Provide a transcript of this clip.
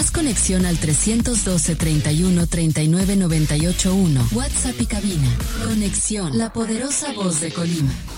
Haz conexión al 312 31 39 98 1. WhatsApp y cabina. Conexión, la poderosa voz de Colima.